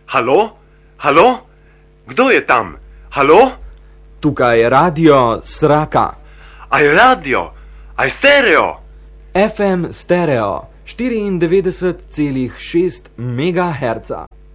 Halo? Halo? Kdo je tam? Halo? Tukaj je radio Sraka. Aj radio? Aj stereo? FM stereo 94,6 MHz.